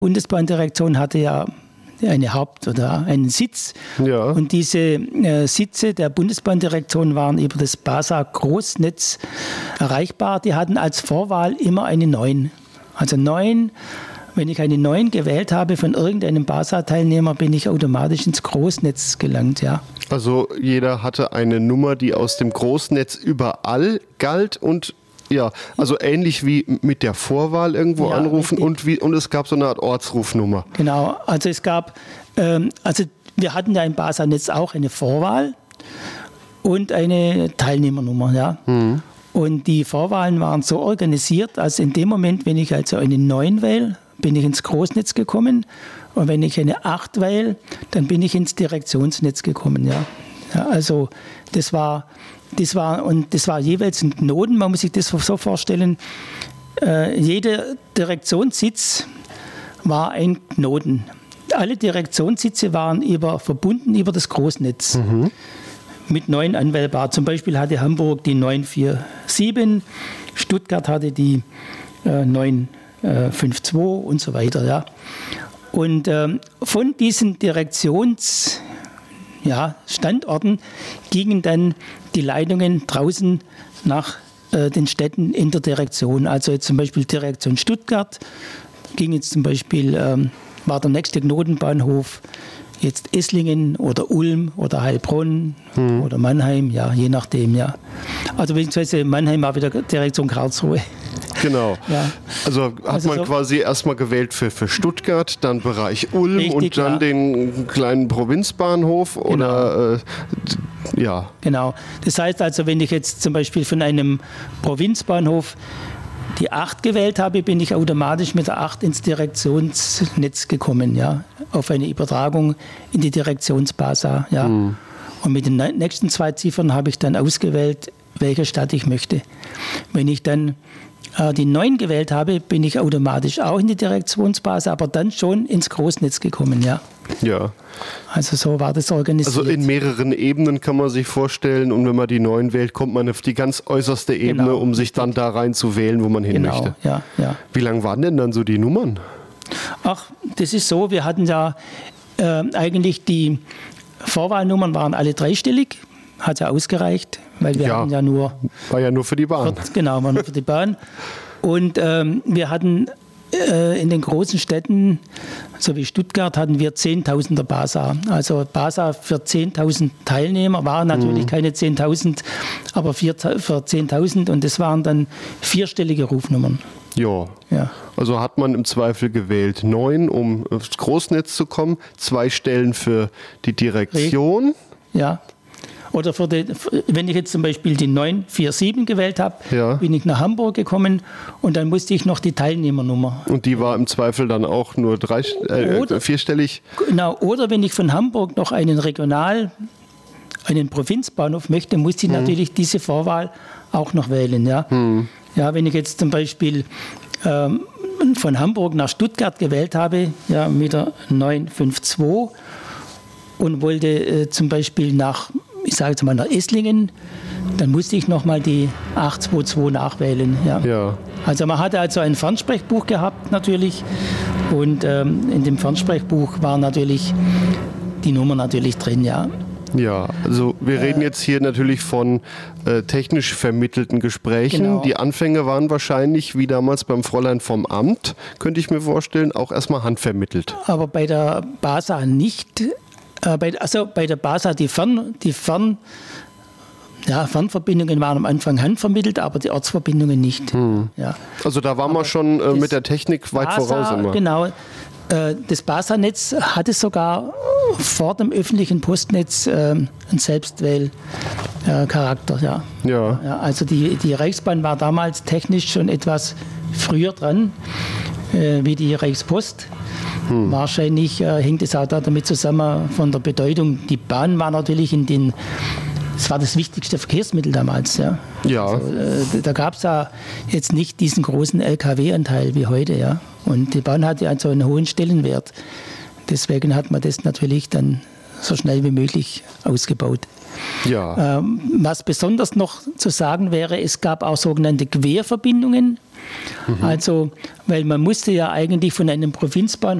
Bundesbahndirektion hatte ja eine oder einen Sitz. Ja. Und diese Sitze der Bundesbahndirektion waren über das BASA-Großnetz erreichbar. Die hatten als Vorwahl immer eine 9. Also 9, wenn ich eine 9 gewählt habe von irgendeinem BASA-Teilnehmer, bin ich automatisch ins Großnetz gelangt, ja. Also jeder hatte eine Nummer, die aus dem Großnetz überall galt und ja, also ähnlich wie mit der Vorwahl irgendwo anrufen und es gab so eine Art Ortsrufnummer. Genau, also es gab, wir hatten ja im BASA-Netz auch eine Vorwahl und eine Teilnehmernummer, ja. Mhm. Und die Vorwahlen waren so organisiert, als in dem Moment, wenn ich also eine 9 wähle, bin ich ins Großnetz gekommen und wenn ich eine 8 wähle, dann bin ich ins Direktionsnetz gekommen, ja. Ja, also das war jeweils ein Knoten. Man muss sich das so vorstellen, jeder Direktionssitz war ein Knoten. Alle Direktionssitze waren verbunden über das Großnetz mit 9 anwählbar. Zum Beispiel hatte Hamburg die 947, Stuttgart hatte die 952 und so weiter. Ja. Und von diesen Standorten gingen dann die Leitungen draußen nach den Städten in der Direktion. Also jetzt zum Beispiel Direktion Stuttgart ging jetzt zum Beispiel, war der nächste Knotenbahnhof jetzt Esslingen oder Ulm oder Heilbronn oder Mannheim, ja, je nachdem, ja. Also beziehungsweise Mannheim war wieder Direktion Karlsruhe. Genau. Ja. Also hat man quasi erstmal gewählt für Stuttgart, dann Bereich Ulm richtig, und dann den kleinen Provinzbahnhof oder ja. Genau. Das heißt also, wenn ich jetzt zum Beispiel von einem Provinzbahnhof die 8 gewählt habe, bin ich automatisch mit der 8 ins Direktionsnetz gekommen, ja, auf eine Übertragung in die Direktionsbasa, ja. Und mit den nächsten 2 Ziffern habe ich dann ausgewählt, welche Stadt ich möchte. Wenn ich dann die 9 gewählt habe, bin ich automatisch auch in die Direktionsbase, aber dann schon ins Großnetz gekommen, ja. Ja. Also so war das organisiert. Also in mehreren Ebenen kann man sich vorstellen und wenn man die 9 wählt, kommt man auf die ganz äußerste Ebene, um sich dann da rein zu wählen, wo man hin möchte. Ja, ja. Wie lang waren denn dann so die Nummern? Ach, das ist so, wir hatten ja eigentlich die Vorwahlnummern waren alle dreistellig, hat ja ausgereicht, weil wir hatten ja nur... War ja nur für die Bahn. Genau, war nur für die Bahn. Und wir hatten in den großen Städten, so wie Stuttgart, hatten wir 10.000er BASA. Also BASA für 10.000 Teilnehmer waren natürlich keine 10.000, aber für 10.000 und das waren dann 4-stellige Rufnummern. Ja. Also hat man im Zweifel gewählt 9, um aufs Großnetz zu kommen, 2 Stellen für die Direktion. Ja. Oder wenn ich jetzt zum Beispiel die 947 gewählt habe, bin ich nach Hamburg gekommen und dann musste ich noch die Teilnehmernummer. Und die war im Zweifel dann auch nur 4-stellig? Genau, oder wenn ich von Hamburg noch einen Provinzbahnhof möchte, musste ich natürlich diese Vorwahl auch noch wählen. Ja, ja, wenn ich jetzt zum Beispiel von Hamburg nach Stuttgart gewählt habe, ja, mit der 952 und wollte zum Beispiel nach Esslingen, dann musste ich nochmal die 822 nachwählen. Ja. Also man hatte also ein Fernsprechbuch gehabt natürlich und in dem Fernsprechbuch war natürlich die Nummer natürlich drin, ja. Ja, also wir reden jetzt hier natürlich von technisch vermittelten Gesprächen. Genau. Die Anfänge waren wahrscheinlich, wie damals beim Fräulein vom Amt, könnte ich mir vorstellen, auch erstmal handvermittelt. Aber bei der BASA nicht. Bei der BASA die Fernverbindungen waren am Anfang handvermittelt, aber die Ortsverbindungen nicht. Ja. Also da waren wir schon mit der Technik weit voraus immer. Genau. Das BASA-Netz hatte sogar vor dem öffentlichen Postnetz einen Selbstwählcharakter. Ja, also die Reichsbahn war damals technisch schon etwas früher dran, wie die Reichspost. Wahrscheinlich hängt es auch damit zusammen von der Bedeutung. Die Bahn war natürlich es war das wichtigste Verkehrsmittel damals. Ja. Also, da gab es ja jetzt nicht diesen großen LKW-Anteil wie heute. Ja. Und die Bahn hatte also einen hohen Stellenwert. Deswegen hat man das natürlich dann so schnell wie möglich ausgebaut. Ja. Was besonders noch zu sagen wäre, es gab auch sogenannte Querverbindungen. Also, weil man musste ja eigentlich von einem Provinzbahnhof